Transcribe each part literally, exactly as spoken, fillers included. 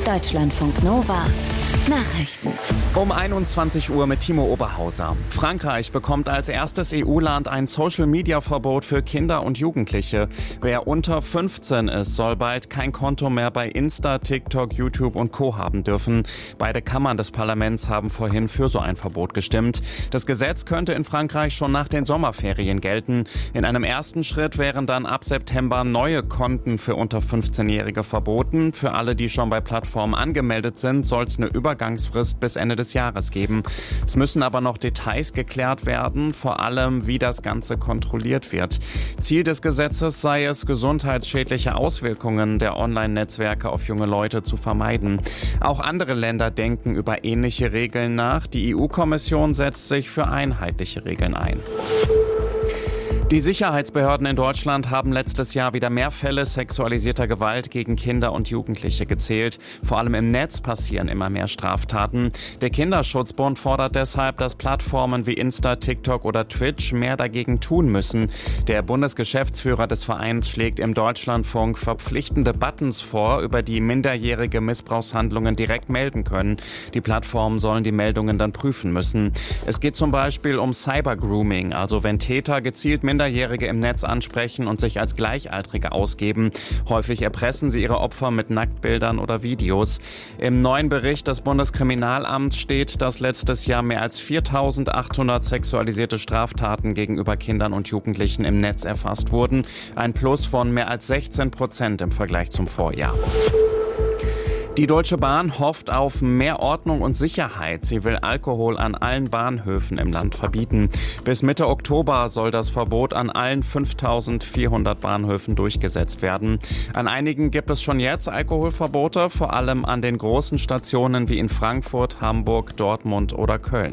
Deutschlandfunk Nova Nachrichten. Um einundzwanzig Uhr mit Timo Oberhauser. Frankreich bekommt als erstes E U-Land ein Social-Media-Verbot für Kinder und Jugendliche. Wer unter fünfzehn ist, soll bald kein Konto mehr bei Insta, TikTok, YouTube und Co. haben dürfen. Beide Kammern des Parlaments haben vorhin für so ein Verbot gestimmt. Das Gesetz könnte in Frankreich schon nach den Sommerferien gelten. In einem ersten Schritt wären dann ab September neue Konten für unter fünfzehnjährige verboten. Für alle, die schon bei Plattformen angemeldet sind, soll es eine Übergangsfrist bis Ende des Jahres geben. Es müssen aber noch Details geklärt werden, vor allem wie das Ganze kontrolliert wird. Ziel des Gesetzes sei es, gesundheitsschädliche Auswirkungen der Online-Netzwerke auf junge Leute zu vermeiden. Auch andere Länder denken über ähnliche Regeln nach. Die E U-Kommission setzt sich für einheitliche Regeln ein. Die Sicherheitsbehörden in Deutschland haben letztes Jahr wieder mehr Fälle sexualisierter Gewalt gegen Kinder und Jugendliche gezählt. Vor allem im Netz passieren immer mehr Straftaten. Der Kinderschutzbund fordert deshalb, dass Plattformen wie Insta, TikTok oder Twitch mehr dagegen tun müssen. Der Bundesgeschäftsführer des Vereins schlägt im Deutschlandfunk verpflichtende Buttons vor, über die minderjährige Missbrauchshandlungen direkt melden können. Die Plattformen sollen die Meldungen dann prüfen müssen. Es geht zum Beispiel um Cybergrooming, also wenn Täter gezielt Minderjährige im Netz ansprechen und sich als Gleichaltrige ausgeben. Häufig erpressen sie ihre Opfer mit Nacktbildern oder Videos. Im neuen Bericht des Bundeskriminalamts steht, dass letztes Jahr mehr als viertausendachthundert sexualisierte Straftaten gegenüber Kindern und Jugendlichen im Netz erfasst wurden. Ein Plus von mehr als sechzehn Prozent im Vergleich zum Vorjahr. Die Deutsche Bahn hofft auf mehr Ordnung und Sicherheit. Sie will Alkohol an allen Bahnhöfen im Land verbieten. Bis Mitte Oktober soll das Verbot an allen fünftausendvierhundert Bahnhöfen durchgesetzt werden. An einigen gibt es schon jetzt Alkoholverbote, vor allem an den großen Stationen wie in Frankfurt, Hamburg, Dortmund oder Köln.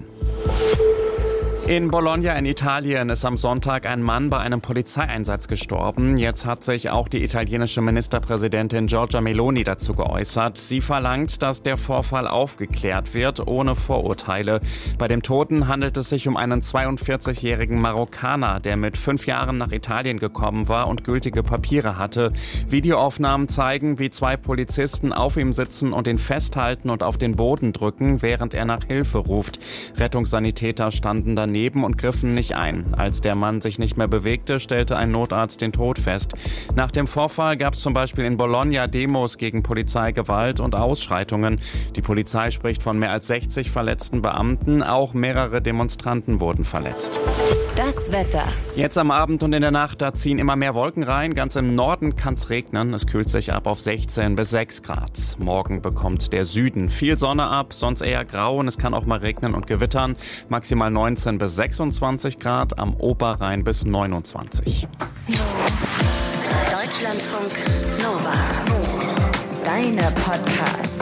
In Bologna in Italien ist am Sonntag ein Mann bei einem Polizeieinsatz gestorben. Jetzt hat sich auch die italienische Ministerpräsidentin Giorgia Meloni dazu geäußert. Sie verlangt, dass der Vorfall aufgeklärt wird, ohne Vorurteile. Bei dem Toten handelt es sich um einen zweiundvierzigjährigen Marokkaner, der mit fünf Jahren nach Italien gekommen war und gültige Papiere hatte. Videoaufnahmen zeigen, wie zwei Polizisten auf ihm sitzen und ihn festhalten und auf den Boden drücken, während er nach Hilfe ruft. Rettungssanitäter standen daneben und griffen nicht ein. Als der Mann sich nicht mehr bewegte, stellte ein Notarzt den Tod fest. Nach dem Vorfall gab es zum Beispiel in Bologna Demos gegen Polizeigewalt und Ausschreitungen. Die Polizei spricht von mehr als sechzig verletzten Beamten. Auch mehrere Demonstranten wurden verletzt. Das Wetter. Jetzt am Abend und in der Nacht, da ziehen immer mehr Wolken rein. Ganz im Norden kann es regnen. Es kühlt sich ab auf sechzehn bis sechs Grad. Morgen bekommt der Süden viel Sonne ab, sonst eher grau und es kann auch mal regnen und gewittern. Maximal neunzehn bis sechsundzwanzig Grad, am Oberrhein bis neunundzwanzig. Deutschlandfunk Nova. Deine Podcast.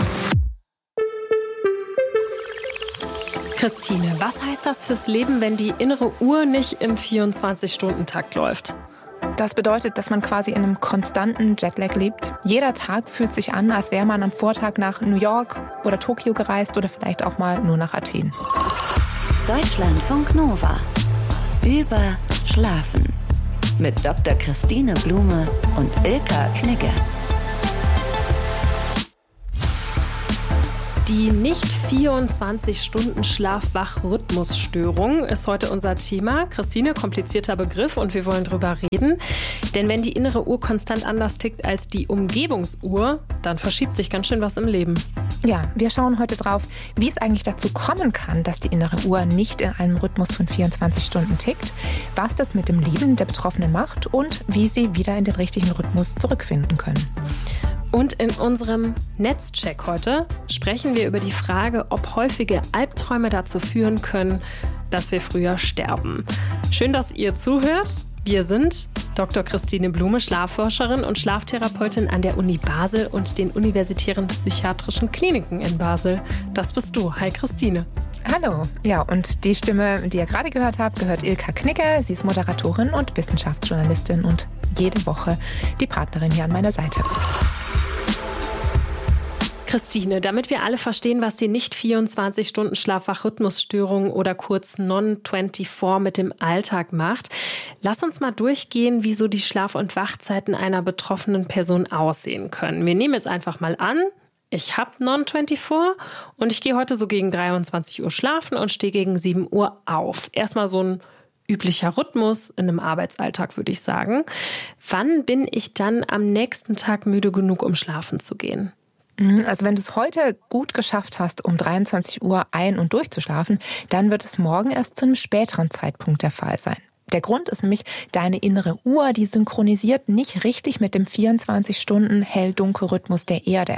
Christine, was heißt das fürs Leben, wenn die innere Uhr nicht im vierundzwanzig-Stunden-Takt läuft? Das bedeutet, dass man quasi in einem konstanten Jetlag lebt. Jeder Tag fühlt sich an, als wäre man am Vortag nach New York oder Tokio gereist oder vielleicht auch mal nur nach Athen. Deutschlandfunk Nova. Über Schlafen. Mit Doktor Christine Blume und Ilka Knigge. Die nicht vierundzwanzig-Stunden-Schlaf-Wach-Rhythmusstörung ist heute unser Thema. Christine, komplizierter Begriff und wir wollen drüber reden. Denn wenn die innere Uhr konstant anders tickt als die Umgebungsuhr, dann verschiebt sich ganz schön was im Leben. Ja, wir schauen heute drauf, wie es eigentlich dazu kommen kann, dass die innere Uhr nicht in einem Rhythmus von vierundzwanzig Stunden tickt, was das mit dem Leben der Betroffenen macht und wie sie wieder in den richtigen Rhythmus zurückfinden können. Und in unserem Netzcheck heute sprechen wir über die Frage, ob häufige Albträume dazu führen können, dass wir früher sterben. Schön, dass ihr zuhört. Wir sind Doktor Christine Blume, Schlafforscherin und Schlaftherapeutin an der Uni Basel und den universitären psychiatrischen Kliniken in Basel. Das bist du. Hi Christine. Hallo. Ja, und die Stimme, die ihr gerade gehört habt, gehört Ilka Knigge. Sie ist Moderatorin und Wissenschaftsjournalistin und jede Woche die Partnerin hier an meiner Seite. Christine, damit wir alle verstehen, was die nicht vierundzwanzig-Stunden-Schlaf-Wach-Rhythmusstörung oder kurz non vierundzwanzig mit dem Alltag macht, lass uns mal durchgehen, wie so die Schlaf- und Wachzeiten einer betroffenen Person aussehen können. Wir nehmen jetzt einfach mal an, ich habe Non vierundzwanzig und ich gehe heute so gegen dreiundzwanzig Uhr schlafen und stehe gegen sieben Uhr auf. Erstmal so ein üblicher Rhythmus in einem Arbeitsalltag, würde ich sagen. Wann bin ich dann am nächsten Tag müde genug, um schlafen zu gehen? Also wenn du es heute gut geschafft hast, um dreiundzwanzig Uhr ein- und durchzuschlafen, dann wird es morgen erst zu einem späteren Zeitpunkt der Fall sein. Der Grund ist nämlich, deine innere Uhr, die synchronisiert nicht richtig mit dem vierundzwanzig Stunden Hell-Dunkel-Rhythmus der Erde.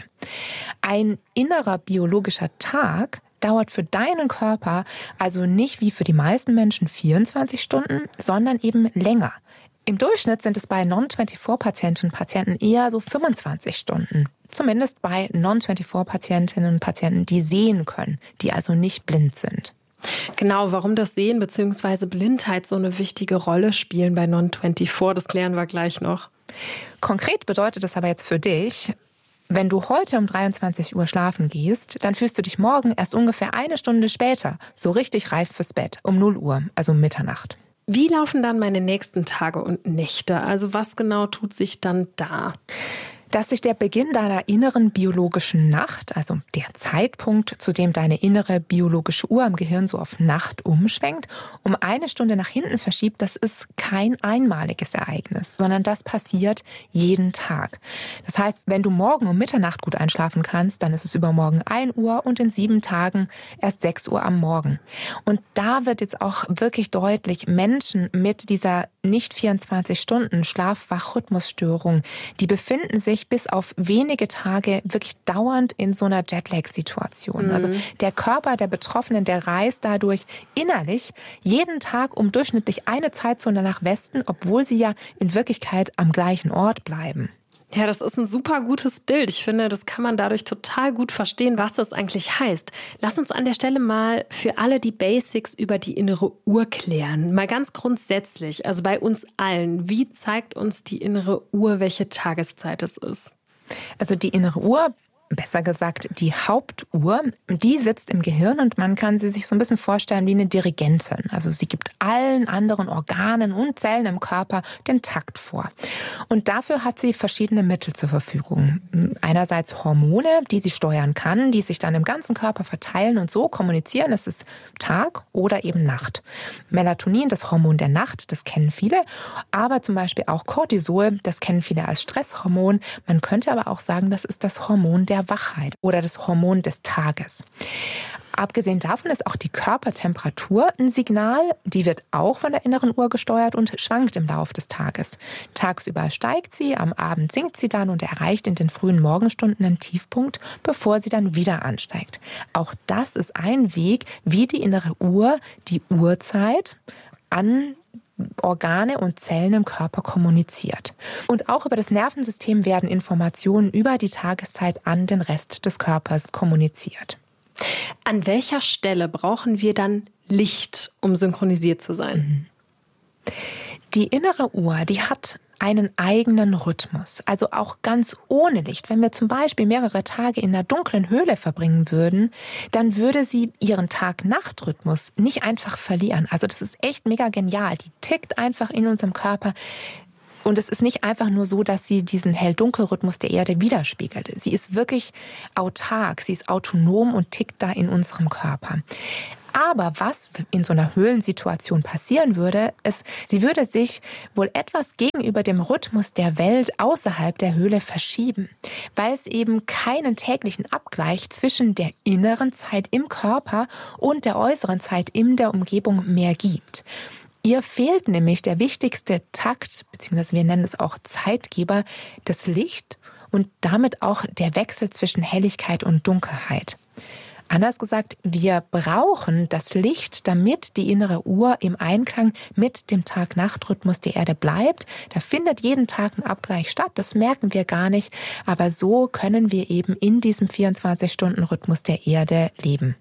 Ein innerer biologischer Tag dauert für deinen Körper also nicht wie für die meisten Menschen vierundzwanzig Stunden, sondern eben länger. Im Durchschnitt sind es bei Non vierundzwanzig-Patientinnen und Patienten eher so fünfundzwanzig Stunden. Zumindest bei Non vierundzwanzig-Patientinnen und Patienten, die sehen können, die also nicht blind sind. Genau, warum das Sehen bzw. Blindheit so eine wichtige Rolle spielen bei Non vierundzwanzig, das klären wir gleich noch. Konkret bedeutet das aber jetzt für dich, wenn du heute um dreiundzwanzig Uhr schlafen gehst, dann fühlst du dich morgen erst ungefähr eine Stunde später so richtig reif fürs Bett, um null Uhr, also Mitternacht. Wie laufen dann meine nächsten Tage und Nächte? Also was genau tut sich dann da? Dass sich der Beginn deiner inneren biologischen Nacht, also der Zeitpunkt, zu dem deine innere biologische Uhr im Gehirn so auf Nacht umschwenkt, um eine Stunde nach hinten verschiebt, das ist kein einmaliges Ereignis, sondern das passiert jeden Tag. Das heißt, wenn du morgen um Mitternacht gut einschlafen kannst, dann ist es übermorgen ein Uhr und in sieben Tagen erst sechs Uhr am Morgen. Und da wird jetzt auch wirklich deutlich, Menschen mit dieser nicht vierundzwanzig Stunden Schlaf-Wach-Rhythmusstörung, die befinden sich bis auf wenige Tage wirklich dauernd in so einer Jetlag-Situation. Mhm. Also der Körper der Betroffenen, der reist dadurch innerlich jeden Tag um durchschnittlich eine Zeitzone nach Westen, obwohl sie ja in Wirklichkeit am gleichen Ort bleiben. Ja, das ist ein super gutes Bild. Ich finde, das kann man dadurch total gut verstehen, was das eigentlich heißt. Lass uns an der Stelle mal für alle die Basics über die innere Uhr klären. Mal ganz grundsätzlich, also bei uns allen. Wie zeigt uns die innere Uhr, welche Tageszeit es ist? Also die innere Uhr, besser gesagt die Hauptuhr, die sitzt im Gehirn und man kann sie sich so ein bisschen vorstellen wie eine Dirigentin. Also sie gibt allen anderen Organen und Zellen im Körper den Takt vor. Und dafür hat sie verschiedene Mittel zur Verfügung. Einerseits Hormone, die sie steuern kann, die sich dann im ganzen Körper verteilen und so kommunizieren, es ist Tag oder eben Nacht. Melatonin, das Hormon der Nacht, das kennen viele, aber zum Beispiel auch Cortisol, das kennen viele als Stresshormon. Man könnte aber auch sagen, das ist das Hormon der der Wachheit oder das Hormon des Tages. Abgesehen davon ist auch die Körpertemperatur ein Signal. Die wird auch von der inneren Uhr gesteuert und schwankt im Laufe des Tages. Tagsüber steigt sie, am Abend sinkt sie dann und erreicht in den frühen Morgenstunden einen Tiefpunkt, bevor sie dann wieder ansteigt. Auch das ist ein Weg, wie die innere Uhr die Uhrzeit an Organe und Zellen im Körper kommuniziert. Und auch über das Nervensystem werden Informationen über die Tageszeit an den Rest des Körpers kommuniziert. An welcher Stelle brauchen wir dann Licht, um synchronisiert zu sein? Die innere Uhr, die hat einen eigenen Rhythmus, also auch ganz ohne Licht. Wenn wir zum Beispiel mehrere Tage in einer dunklen Höhle verbringen würden, dann würde sie ihren Tag-Nacht-Rhythmus nicht einfach verlieren. Also das ist echt mega genial. Die tickt einfach in unserem Körper. Und es ist nicht einfach nur so, dass sie diesen Hell-Dunkel-Rhythmus der Erde widerspiegelt. Sie ist wirklich autark, sie ist autonom und tickt da in unserem Körper. Aber was in so einer Höhlensituation passieren würde, ist, sie würde sich wohl etwas gegenüber dem Rhythmus der Welt außerhalb der Höhle verschieben, weil es eben keinen täglichen Abgleich zwischen der inneren Zeit im Körper und der äußeren Zeit in der Umgebung mehr gibt. Ihr fehlt nämlich der wichtigste Takt, beziehungsweise wir nennen es auch Zeitgeber, das Licht und damit auch der Wechsel zwischen Helligkeit und Dunkelheit. Anders gesagt, wir brauchen das Licht, damit die innere Uhr im Einklang mit dem Tag-Nacht-Rhythmus der Erde bleibt. Da findet jeden Tag ein Abgleich statt, das merken wir gar nicht. Aber so können wir eben in diesem vierundzwanzig-Stunden-Rhythmus der Erde leben.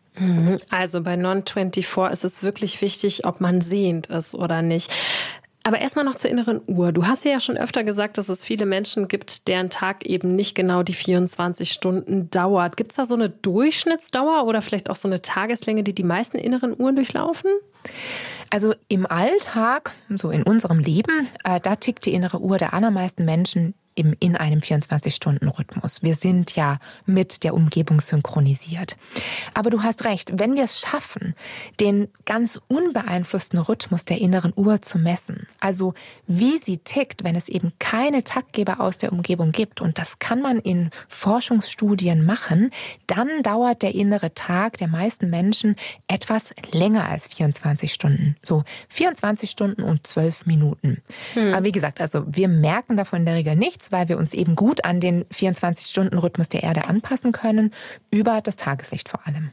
Also bei Non vierundzwanzig ist es wirklich wichtig, ob man sehend ist oder nicht. Aber erstmal noch zur inneren Uhr. Du hast ja schon öfter gesagt, dass es viele Menschen gibt, deren Tag eben nicht genau die vierundzwanzig Stunden dauert. Gibt es da so eine Durchschnittsdauer oder vielleicht auch so eine Tageslänge, die die meisten inneren Uhren durchlaufen? Also im Alltag, so in unserem Leben, äh, da tickt die innere Uhr der allermeisten Menschen eben in einem vierundzwanzig-Stunden-Rhythmus. Wir sind ja mit der Umgebung synchronisiert. Aber du hast recht, wenn wir es schaffen, den ganz unbeeinflussten Rhythmus der inneren Uhr zu messen, also wie sie tickt, wenn es eben keine Taktgeber aus der Umgebung gibt, und das kann man in Forschungsstudien machen, dann dauert der innere Tag der meisten Menschen etwas länger als vierundzwanzig Stunden. So vierundzwanzig Stunden und zwölf Minuten. Hm. Aber wie gesagt, also wir merken davon in der Regel nichts, weil wir uns eben gut an den vierundzwanzig-Stunden-Rhythmus der Erde anpassen können, über das Tageslicht vor allem.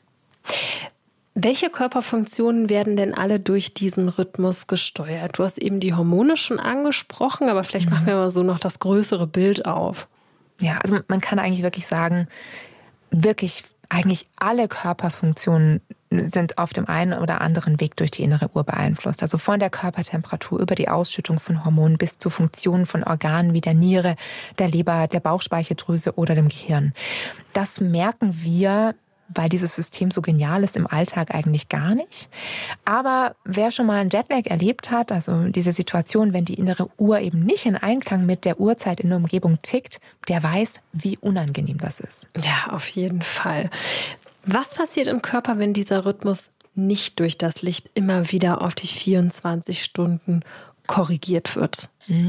Welche Körperfunktionen werden denn alle durch diesen Rhythmus gesteuert? Du hast eben die Hormone schon angesprochen, aber vielleicht mhm. machen wir mal so noch das größere Bild auf. Ja, also man kann eigentlich wirklich sagen, wirklich eigentlich alle Körperfunktionen sind auf dem einen oder anderen Weg durch die innere Uhr beeinflusst. Also von der Körpertemperatur über die Ausschüttung von Hormonen bis zu Funktionen von Organen wie der Niere, der Leber, der Bauchspeicheldrüse oder dem Gehirn. Das merken wir, weil dieses System so genial ist, im Alltag eigentlich gar nicht. Aber wer schon mal einen Jetlag erlebt hat, also diese Situation, wenn die innere Uhr eben nicht in Einklang mit der Uhrzeit in der Umgebung tickt, der weiß, wie unangenehm das ist. Ja, auf jeden Fall. Was passiert im Körper, wenn dieser Rhythmus nicht durch das Licht immer wieder auf die vierundzwanzig Stunden korrigiert wird?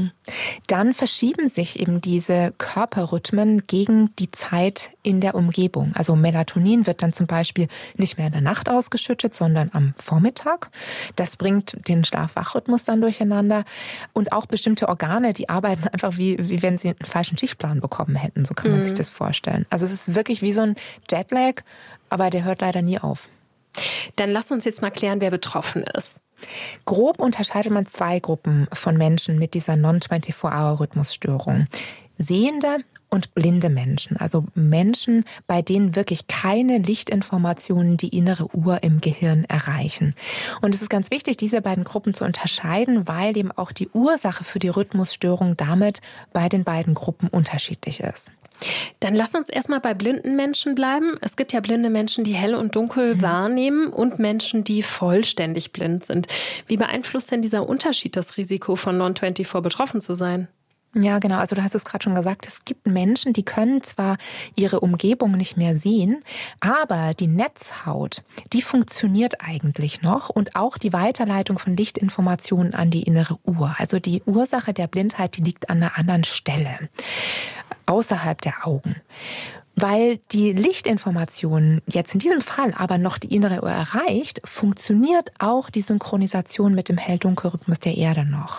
Dann verschieben sich eben diese Körperrhythmen gegen die Zeit in der Umgebung. Also Melatonin wird dann zum Beispiel nicht mehr in der Nacht ausgeschüttet, sondern am Vormittag. Das bringt den Schlaf-Wach-Rhythmus dann durcheinander. Und auch bestimmte Organe, die arbeiten einfach wie, wie wenn sie einen falschen Schichtplan bekommen hätten. So kann man mhm. sich das vorstellen. Also es ist wirklich wie so ein Jetlag, aber der hört leider nie auf. Dann lass uns jetzt mal klären, wer betroffen ist. Grob unterscheidet man zwei Gruppen von Menschen mit dieser Non vierundzwanzig Hour Rhythmusstörung. Sehende und blinde Menschen, also Menschen, bei denen wirklich keine Lichtinformationen die innere Uhr im Gehirn erreichen. Und es ist ganz wichtig, diese beiden Gruppen zu unterscheiden, weil eben auch die Ursache für die Rhythmusstörung damit bei den beiden Gruppen unterschiedlich ist. Dann lass uns erstmal bei blinden Menschen bleiben. Es gibt ja blinde Menschen, die hell und dunkel mhm. wahrnehmen und Menschen, die vollständig blind sind. Wie beeinflusst denn dieser Unterschied das Risiko von Non vierundzwanzig betroffen zu sein? Ja, genau. Also du hast es gerade schon gesagt, es gibt Menschen, die können zwar ihre Umgebung nicht mehr sehen, aber die Netzhaut, die funktioniert eigentlich noch, und auch die Weiterleitung von Lichtinformationen an die innere Uhr. Also die Ursache der Blindheit, die liegt an einer anderen Stelle, außerhalb der Augen. Weil die Lichtinformation jetzt in diesem Fall aber noch die innere Uhr erreicht, funktioniert auch die Synchronisation mit dem Hell-Dunkel-Rhythmus der Erde noch.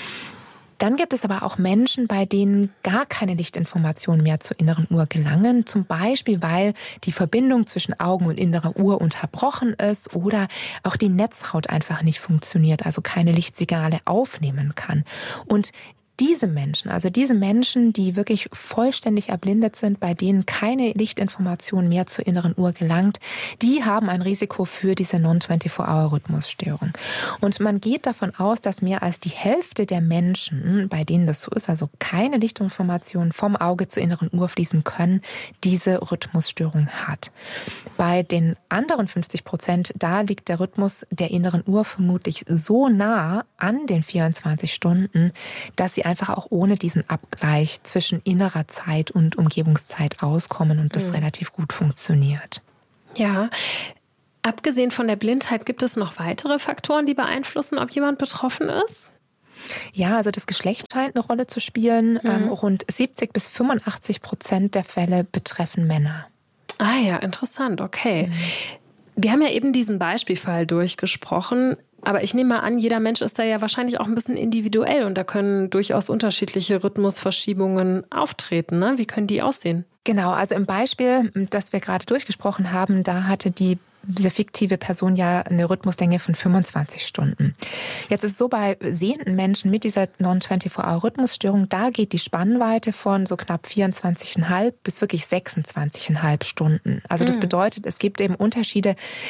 Dann gibt es aber auch Menschen, bei denen gar keine Lichtinformationen mehr zur inneren Uhr gelangen. Zum Beispiel, weil die Verbindung zwischen Augen und innerer Uhr unterbrochen ist oder auch die Netzhaut einfach nicht funktioniert, also keine Lichtsignale aufnehmen kann. Und diese Menschen, also diese Menschen, die wirklich vollständig erblindet sind, bei denen keine Lichtinformation mehr zur inneren Uhr gelangt, die haben ein Risiko für diese Non vierundzwanzig Hour Rhythmusstörung. Und man geht davon aus, dass mehr als die Hälfte der Menschen, bei denen das so ist, also keine Lichtinformationen vom Auge zur inneren Uhr fließen können, diese Rhythmusstörung hat. Bei den anderen fünfzig Prozent, da liegt der Rhythmus der inneren Uhr vermutlich so nah an den vierundzwanzig Stunden, dass sie einfach auch ohne diesen Abgleich zwischen innerer Zeit und Umgebungszeit auskommen und das mhm. relativ gut funktioniert. Ja, abgesehen von der Blindheit, gibt es noch weitere Faktoren, die beeinflussen, ob jemand betroffen ist? Ja, also das Geschlecht scheint eine Rolle zu spielen. Mhm. Ähm, rund siebzig bis fünfundachtzig Prozent der Fälle betreffen Männer. Ah ja, interessant, okay. Mhm. Wir haben ja eben diesen Beispielfall durchgesprochen. Aber ich nehme mal an, jeder Mensch ist da ja wahrscheinlich auch ein bisschen individuell und da können durchaus unterschiedliche Rhythmusverschiebungen auftreten. Ne? Wie können die aussehen? Genau, also im Beispiel, das wir gerade durchgesprochen haben, da hatte die diese fiktive Person ja eine Rhythmuslänge von fünfundzwanzig Stunden. Jetzt ist es so, bei sehenden Menschen mit dieser Non vierundzwanzig Hour Rhythmusstörung, da geht die Spannweite von so knapp vierundzwanzig Komma fünf bis wirklich sechsundzwanzig Komma fünf Stunden. Also das bedeutet, es gibt eben Unterschiede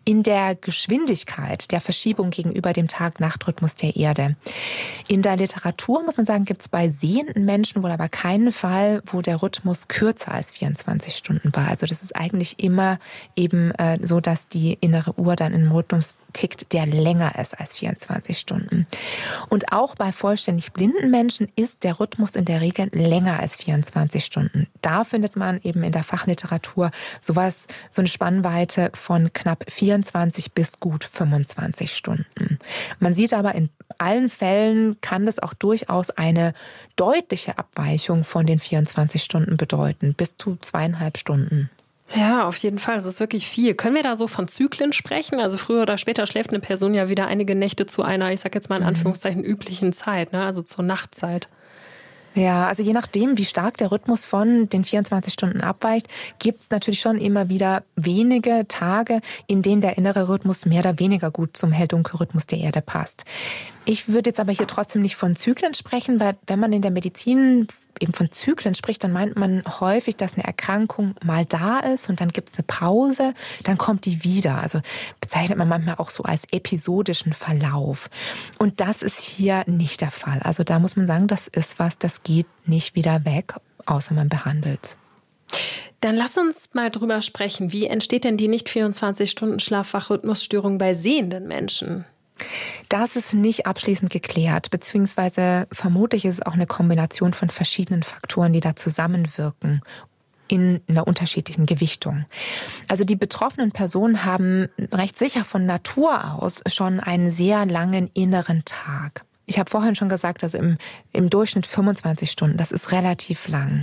in der Geschwindigkeit der Verschiebung gegenüber dem Tag-Nacht-Rhythmus der Erde. In der Literatur, muss man sagen, gibt es bei sehenden Menschen wohl aber keinen Fall, wo der Rhythmus kürzer als vierundzwanzig Stunden war. Also das ist eigentlich immer eben äh, so, dass die innere Uhr dann in einem Rhythmus tickt, der länger ist als vierundzwanzig Stunden. Und auch bei vollständig blinden Menschen ist der Rhythmus in der Regel länger als vierundzwanzig Stunden. Da findet man eben in der Fachliteratur sowas, so eine Spannweite von knapp vierundzwanzig bis gut fünfundzwanzig Stunden. Man sieht aber, in allen Fällen kann das auch durchaus eine deutliche Abweichung von den vierundzwanzig Stunden bedeuten, bis zu zweieinhalb Stunden. Ja, auf jeden Fall. Das ist wirklich viel. Können wir da so von Zyklen sprechen? Also früher oder später schläft eine Person ja wieder einige Nächte zu einer, ich sag jetzt mal in Anführungszeichen, üblichen Zeit, ne? Also zur Nachtzeit. Ja, also je nachdem, wie stark der Rhythmus von den vierundzwanzig Stunden abweicht, gibt es natürlich schon immer wieder wenige Tage, in denen der innere Rhythmus mehr oder weniger gut zum Hell-Dunkel-Rhythmus der Erde passt. Ich würde jetzt aber hier trotzdem nicht von Zyklen sprechen, weil wenn man in der Medizin eben von Zyklen spricht, dann meint man häufig, dass eine Erkrankung mal da ist und dann gibt es eine Pause, dann kommt die wieder. Also bezeichnet man manchmal auch so als episodischen Verlauf. Und das ist hier nicht der Fall. Also da muss man sagen, das ist was, das geht nicht wieder weg, außer man behandelt es. Dann lass uns mal drüber sprechen. Wie entsteht denn die nicht vierundzwanzig Stunden Schlaf-Wach-Rhythmusstörung bei sehenden Menschen? Das ist nicht abschließend geklärt, beziehungsweise vermutlich ist es auch eine Kombination von verschiedenen Faktoren, die da zusammenwirken in einer unterschiedlichen Gewichtung. Also die betroffenen Personen haben recht sicher von Natur aus schon einen sehr langen inneren Tag. Ich habe vorhin schon gesagt, also im, im Durchschnitt fünfundzwanzig Stunden, das ist relativ lang.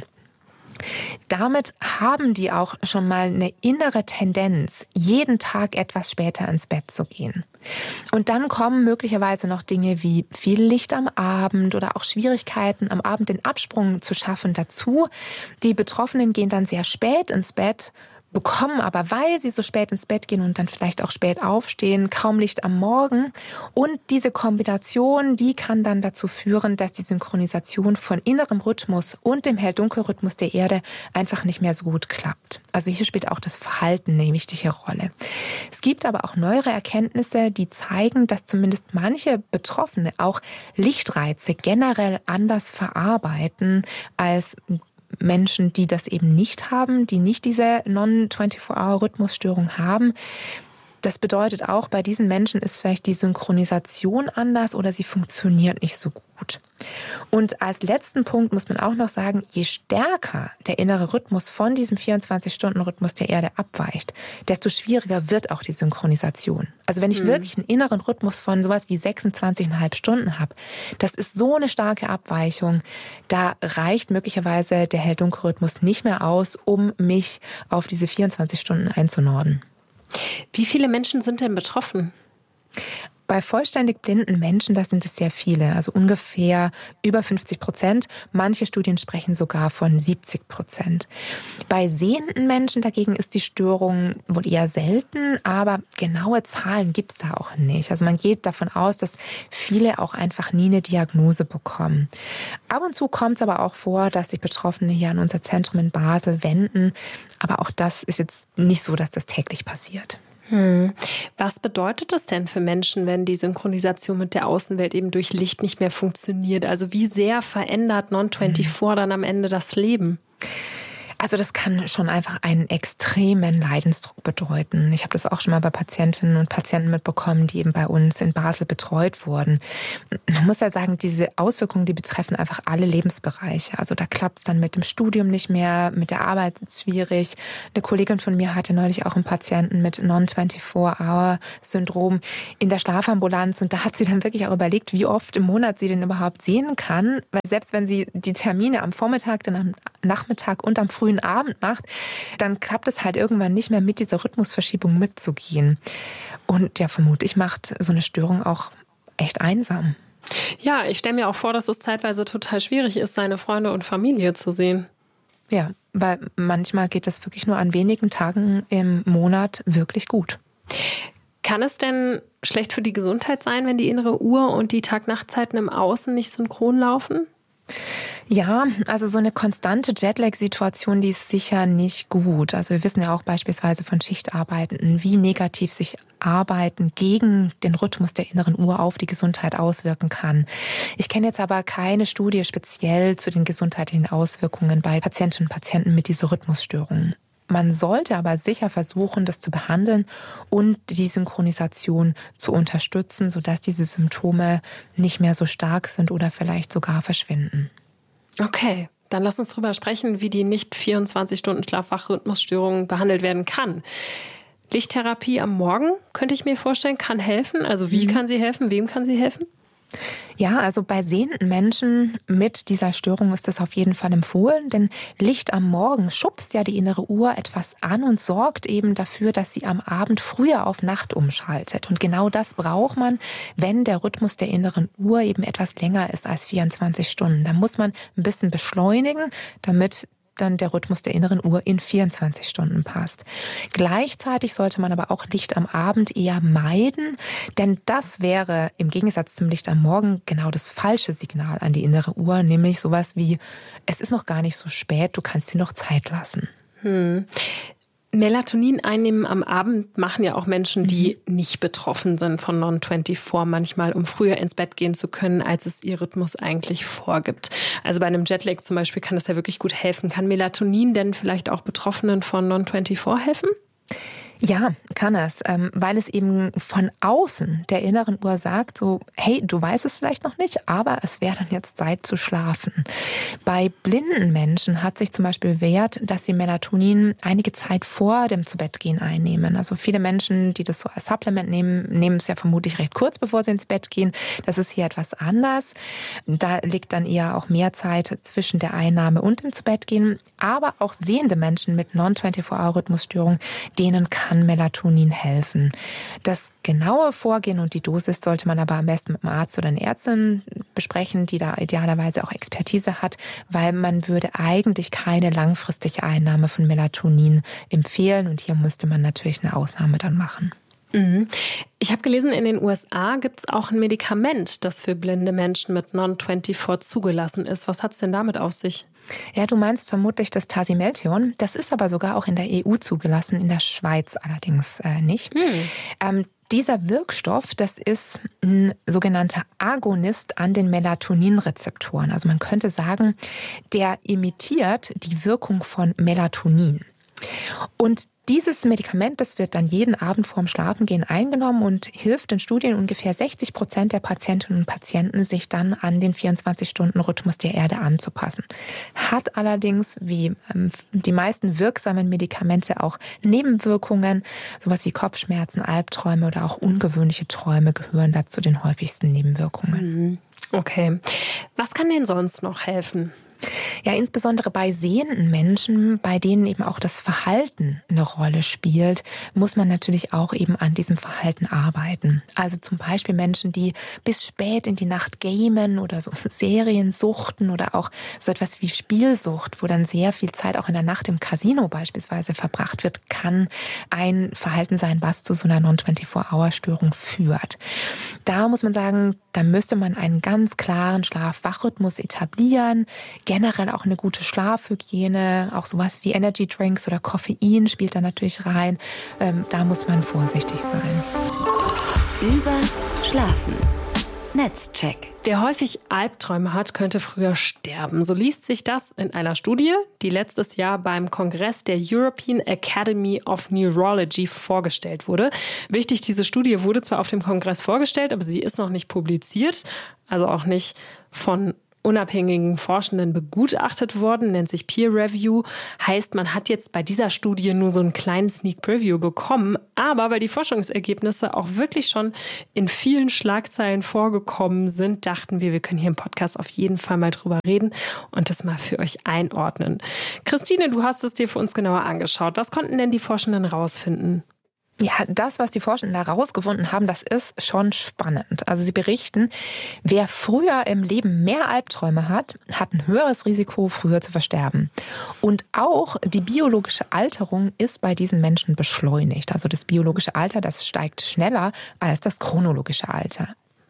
Damit haben die auch schon mal eine innere Tendenz, jeden Tag etwas später ins Bett zu gehen. Und dann kommen möglicherweise noch Dinge wie viel Licht am Abend oder auch Schwierigkeiten, am Abend den Absprung zu schaffen dazu. Die Betroffenen gehen dann sehr spät ins Bett, bekommen aber, weil sie so spät ins Bett gehen und dann vielleicht auch spät aufstehen, kaum Licht am Morgen. Und diese Kombination, die kann dann dazu führen, dass die Synchronisation von innerem Rhythmus und dem Hell-Dunkel-Rhythmus der Erde einfach nicht mehr so gut klappt. Also hier spielt auch das Verhalten eine wichtige Rolle. Es gibt aber auch neuere Erkenntnisse, die zeigen, dass zumindest manche Betroffene auch Lichtreize generell anders verarbeiten als Menschen, die das eben nicht haben, die nicht diese non vierundzwanzig Hour Rhythmusstörung haben. Das bedeutet auch, bei diesen Menschen ist vielleicht die Synchronisation anders oder sie funktioniert nicht so gut. Und als letzten Punkt muss man auch noch sagen, je stärker der innere Rhythmus von diesem vierundzwanzig Stunden Rhythmus der Erde abweicht, desto schwieriger wird auch die Synchronisation. Also wenn ich mhm. wirklich einen inneren Rhythmus von sowas wie sechsundzwanzig Komma fünf Stunden habe, das ist so eine starke Abweichung, da reicht möglicherweise der Hell-Dunkel-Rhythmus nicht mehr aus, um mich auf diese vierundzwanzig Stunden einzunorden. Wie viele Menschen sind denn betroffen? Bei vollständig blinden Menschen, das sind es sehr viele, also ungefähr über fünfzig Prozent. Manche Studien sprechen sogar von siebzig Prozent. Bei sehenden Menschen dagegen ist die Störung wohl eher selten, aber genaue Zahlen gibt es da auch nicht. Also man geht davon aus, dass viele auch einfach nie eine Diagnose bekommen. Ab und zu kommt es aber auch vor, dass sich Betroffene hier an unser Zentrum in Basel wenden. Aber auch das ist jetzt nicht so, dass das täglich passiert. Hm. Was bedeutet das denn für Menschen, wenn die Synchronisation mit der Außenwelt eben durch Licht nicht mehr funktioniert? Also wie sehr verändert non vierundzwanzig hm. dann am Ende das Leben? Also das kann schon einfach einen extremen Leidensdruck bedeuten. Ich habe das auch schon mal bei Patientinnen und Patienten mitbekommen, die eben bei uns in Basel betreut wurden. Man muss ja sagen, diese Auswirkungen, die betreffen einfach alle Lebensbereiche. Also da klappt es dann mit dem Studium nicht mehr, mit der Arbeit ist es schwierig. Eine Kollegin von mir hatte neulich auch einen Patienten mit non vierundzwanzig Hour Syndrom in der Schlafambulanz und da hat sie dann wirklich auch überlegt, wie oft im Monat sie den überhaupt sehen kann. Weil selbst wenn sie die Termine am Vormittag, dann am Nachmittag und am frühen Abend macht, dann klappt es halt irgendwann nicht mehr mit dieser Rhythmusverschiebung mitzugehen. Und ja, vermutlich macht so eine Störung auch echt einsam. Ja, ich stelle mir auch vor, dass es zeitweise total schwierig ist, seine Freunde und Familie zu sehen. Ja, weil manchmal geht das wirklich nur an wenigen Tagen im Monat wirklich gut. Kann es denn schlecht für die Gesundheit sein, wenn die innere Uhr und die Tag-Nacht-Zeiten im Außen nicht synchron laufen? Ja, also so eine konstante Jetlag-Situation, die ist sicher nicht gut. Also wir wissen ja auch beispielsweise von Schichtarbeitenden, wie negativ sich Arbeiten gegen den Rhythmus der inneren Uhr auf die Gesundheit auswirken kann. Ich kenne jetzt aber keine Studie speziell zu den gesundheitlichen Auswirkungen bei Patientinnen und Patienten mit dieser Rhythmusstörung. Man sollte aber sicher versuchen, das zu behandeln und die Synchronisation zu unterstützen, sodass diese Symptome nicht mehr so stark sind oder vielleicht sogar verschwinden. Okay, dann lass uns drüber sprechen, wie die nicht vierundzwanzig Stunden Schlaf-Wach-Rhythmusstörung behandelt werden kann. Lichttherapie am Morgen, könnte ich mir vorstellen, kann helfen. Also wie mhm. kann sie helfen? Wem kann sie helfen? Ja, also bei sehenden Menschen mit dieser Störung ist das auf jeden Fall empfohlen, denn Licht am Morgen schubst ja die innere Uhr etwas an und sorgt eben dafür, dass sie am Abend früher auf Nacht umschaltet. Und genau das braucht man, wenn der Rhythmus der inneren Uhr eben etwas länger ist als vierundzwanzig Stunden. Da muss man ein bisschen beschleunigen, damit dann der Rhythmus der inneren Uhr in vierundzwanzig Stunden passt. Gleichzeitig sollte man aber auch Licht am Abend eher meiden, denn das wäre im Gegensatz zum Licht am Morgen genau das falsche Signal an die innere Uhr, nämlich sowas wie, es ist noch gar nicht so spät, du kannst dir noch Zeit lassen. Hm. Melatonin einnehmen am Abend machen ja auch Menschen, die mhm. nicht betroffen sind von Non vierundzwanzig manchmal, um früher ins Bett gehen zu können, als es ihr Rhythmus eigentlich vorgibt. Also bei einem Jetlag zum Beispiel kann das ja wirklich gut helfen. Kann Melatonin denn vielleicht auch Betroffenen von Non vierundzwanzig helfen? Ja, kann es, weil es eben von außen der inneren Uhr sagt, so, hey, du weißt es vielleicht noch nicht, aber es wäre dann jetzt Zeit zu schlafen. Bei blinden Menschen hat sich zum Beispiel bewährt, dass sie Melatonin einige Zeit vor dem Zubettgehen einnehmen. Also viele Menschen, die das so als Supplement nehmen, nehmen es ja vermutlich recht kurz, bevor sie ins Bett gehen. Das ist hier etwas anders. Da liegt dann eher auch mehr Zeit zwischen der Einnahme und dem Zubettgehen. Aber auch sehende Menschen mit Non vierundzwanzig-Rhythmusstörung, denen kann kann Melatonin helfen. Das genaue Vorgehen und die Dosis sollte man aber am besten mit einem Arzt oder einer Ärztin besprechen, die da idealerweise auch Expertise hat, weil man würde eigentlich keine langfristige Einnahme von Melatonin empfehlen und hier müsste man natürlich eine Ausnahme dann machen. Ich habe gelesen, in den U S A gibt es auch ein Medikament, das für blinde Menschen mit Non vierundzwanzig zugelassen ist. Was hat es denn damit auf sich? Ja, du meinst vermutlich das Tasimeltion. Das ist aber sogar auch in der E U zugelassen, in der Schweiz allerdings äh, nicht. Hm. Ähm, Dieser Wirkstoff, das ist ein sogenannter Agonist an den Melatoninrezeptoren. Also man könnte sagen, der imitiert die Wirkung von Melatonin. Und dieses Medikament, das wird dann jeden Abend vorm Schlafengehen eingenommen und hilft in Studien ungefähr sechzig Prozent der Patientinnen und Patienten, sich dann an den vierundzwanzig-Stunden-Rhythmus der Erde anzupassen. Hat allerdings, wie ähm, die meisten wirksamen Medikamente, auch Nebenwirkungen. Sowas wie Kopfschmerzen, Albträume oder auch ungewöhnliche Träume gehören da zu den häufigsten Nebenwirkungen. Okay. Was kann denn sonst noch helfen? Ja, insbesondere bei sehenden Menschen, bei denen eben auch das Verhalten eine Rolle spielt, muss man natürlich auch eben an diesem Verhalten arbeiten. Also zum Beispiel Menschen, die bis spät in die Nacht gamen oder so Serien suchten oder auch so etwas wie Spielsucht, wo dann sehr viel Zeit auch in der Nacht im Casino beispielsweise verbracht wird, kann ein Verhalten sein, was zu so einer Non vierundzwanzig-Hour-Störung führt. Da muss man sagen, da müsste man einen ganz klaren Schlaf-Wach-Rhythmus etablieren. Generell auch eine gute Schlafhygiene, auch sowas wie Energy Drinks oder Koffein spielt da natürlich rein. Ähm, da muss man vorsichtig sein. Über Schlafen. Netzcheck. Wer häufig Albträume hat, könnte früher sterben. So liest sich das in einer Studie, die letztes Jahr beim Kongress der European Academy of Neurology vorgestellt wurde. Wichtig, diese Studie wurde zwar auf dem Kongress vorgestellt, aber sie ist noch nicht publiziert, also auch nicht von unabhängigen Forschenden begutachtet worden, nennt sich Peer Review. Heißt, man hat jetzt bei dieser Studie nur so einen kleinen Sneak Preview bekommen. Aber weil die Forschungsergebnisse auch wirklich schon in vielen Schlagzeilen vorgekommen sind, dachten wir, wir können hier im Podcast auf jeden Fall mal drüber reden und das mal für euch einordnen. Christine, du hast es dir für uns genauer angeschaut. Was konnten denn die Forschenden rausfinden? Ja, das, was die Forschenden da rausgefunden haben, das ist schon spannend. Also sie berichten, wer früher im Leben mehr Albträume hat, hat ein höheres Risiko, früher zu versterben. Und auch die biologische Alterung ist bei diesen Menschen beschleunigt. Also das biologische Alter, das steigt schneller als das chronologische Alter.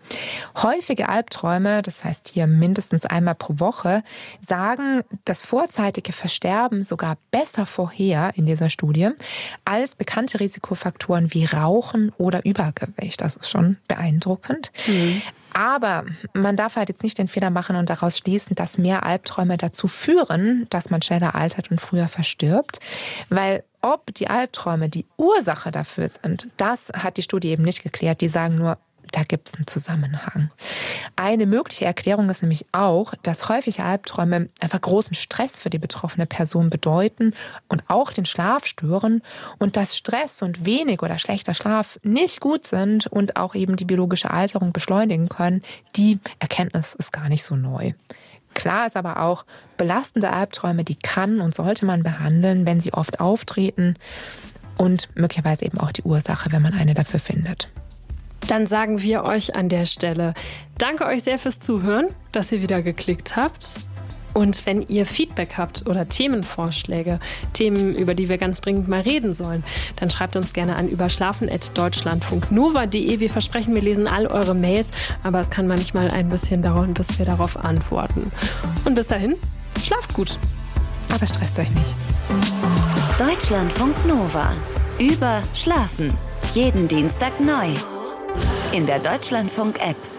Häufige Albträume, das heißt hier mindestens einmal pro Woche, sagen das vorzeitige Versterben sogar besser vorher in dieser Studie als bekannte Risikofaktoren wie Rauchen oder Übergewicht. Das ist schon beeindruckend. Mhm. Aber man darf halt jetzt nicht den Fehler machen und daraus schließen, dass mehr Albträume dazu führen, dass man schneller altert und früher verstirbt. Weil ob die Albträume die Ursache dafür sind, das hat die Studie eben nicht geklärt. Die sagen nur, da gibt es einen Zusammenhang. Eine mögliche Erklärung ist nämlich auch, dass häufige Albträume einfach großen Stress für die betroffene Person bedeuten und auch den Schlaf stören und dass Stress und wenig oder schlechter Schlaf nicht gut sind und auch eben die biologische Alterung beschleunigen können. Die Erkenntnis ist gar nicht so neu. Klar ist aber auch, belastende Albträume, die kann und sollte man behandeln, wenn sie oft auftreten und möglicherweise eben auch die Ursache, wenn man eine dafür findet. Dann sagen wir euch an der Stelle danke euch sehr fürs Zuhören, dass ihr wieder geklickt habt. Und wenn ihr Feedback habt oder Themenvorschläge, Themen, über die wir ganz dringend mal reden sollen, dann schreibt uns gerne an überschlafen at deutschlandfunknova punkt de. Wir versprechen, wir lesen all eure Mails, aber es kann manchmal ein bisschen dauern, bis wir darauf antworten. Und bis dahin, schlaft gut. Aber stresst euch nicht. Deutschlandfunk Nova. Überschlafen. Jeden Dienstag neu. In der Deutschlandfunk-App.